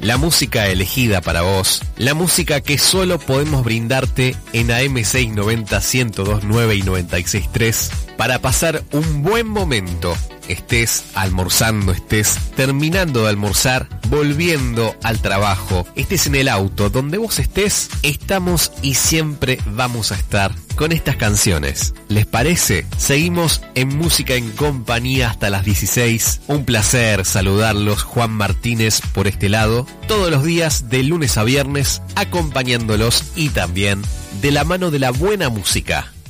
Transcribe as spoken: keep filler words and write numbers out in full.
La música elegida para vos, la música que solo podemos brindarte en A M seiscientos noventa, ciento dos punto nueve y noventa y seis punto tres para pasar un buen momento. Estés almorzando, estés terminando de almorzar, volviendo al trabajo, estés en el auto, donde vos estés, estamos y siempre vamos a estar con estas canciones. ¿Les parece? Seguimos en Música en Compañía hasta las dieciséis. Un placer saludarlos, Juan Martínez por este lado, todos los días de lunes a viernes, acompañándolos y también de la mano de la buena música.